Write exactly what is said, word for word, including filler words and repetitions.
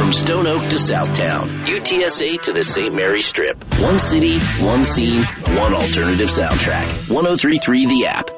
From Stone Oak to Southtown, U T S A to the Saint Mary Strip. One city, one scene, one alternative soundtrack. one oh three point three The App.